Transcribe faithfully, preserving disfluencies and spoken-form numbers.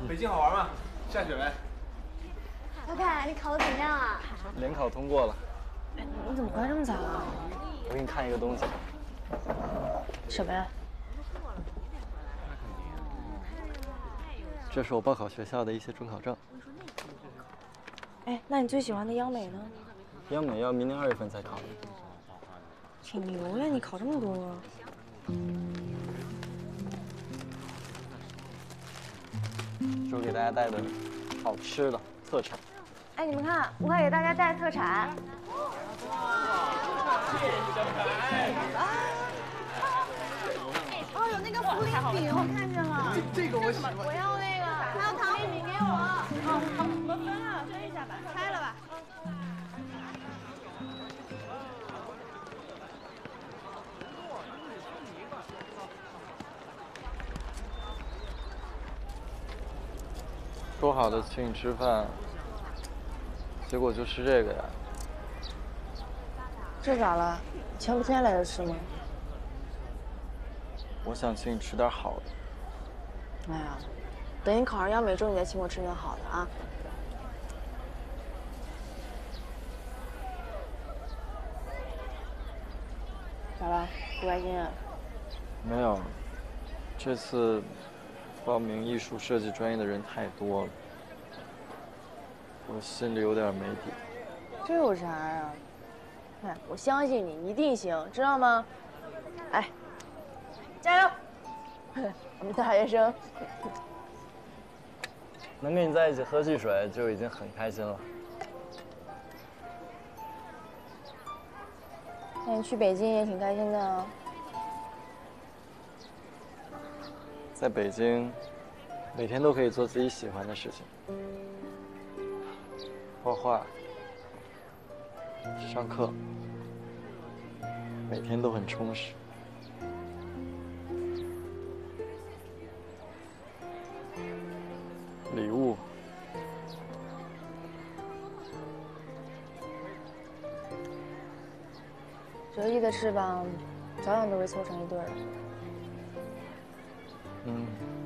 北京好玩吗？下雪没？ 老凯，你考的怎么样啊？ 联考通过了。 哎，你怎么回来这么早啊？ 我给你看一个东西。 什么呀？ 这是我报考学校的一些准考证。 哎，那你最喜欢的央美呢？ 央美要明年二月份才考。 挺牛呀，你考这么多。 这是我给大家带的好吃的特产。 哎，你们看，我还给大家带特产。哦，有那个福林饼，我看见了。 这个我喜欢。 我要那个，还有糖饼给我。好，好，我们分了，分一下吧，拆了吧。 说好的请你吃饭，结果就是这个呀。 这咋了？前不天来的吃吗？ 我想请你吃点好的。 哎呀，等你考上央美之后，你再请我吃顿好的啊。咋了？不开心啊？ 没有，这次报名艺术设计专业的人太多了，我心里有点没底。 这有啥呀？哎，我相信你一定行，知道吗？哎，加油！我们大学生。 能跟你在一起喝汽水就已经很开心了。 那你去北京也挺开心的啊。 在北京，每天都可以做自己喜欢的事情，画画、上课，每天都很充实。礼物， 折翼的翅膀，早晚都会凑成一对儿的。